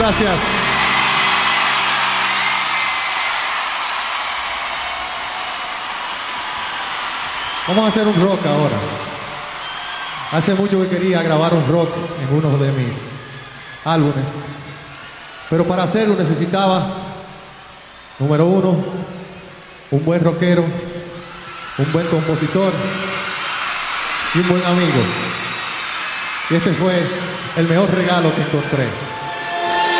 Gracias. Vamos a hacer un rock ahora. Hace mucho que quería grabar un rock en uno de mis álbumes, pero para hacerlo necesitaba, número uno, un buen rockero, un buen compositor y un buen amigo. Y este fue el mejor regalo que encontré.